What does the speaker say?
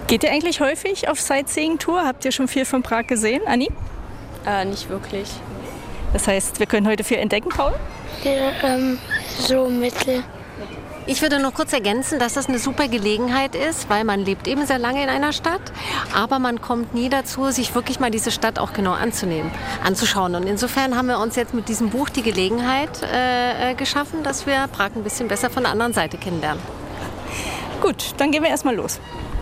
Geht ihr eigentlich häufig auf Sightseeing-Tour? Habt ihr schon viel von Prag gesehen, Anni? Nicht wirklich. Das heißt, wir können heute viel entdecken, Paul? Ja, so mittel. Ich würde noch kurz ergänzen, dass das eine super Gelegenheit ist, weil man lebt eben sehr lange in einer Stadt, aber man kommt nie dazu, sich wirklich mal diese Stadt auch genau anzuschauen. Und insofern haben wir uns jetzt mit diesem Buch die Gelegenheit geschaffen, dass wir Prag ein bisschen besser von der anderen Seite kennenlernen. Gut, dann gehen wir erstmal los.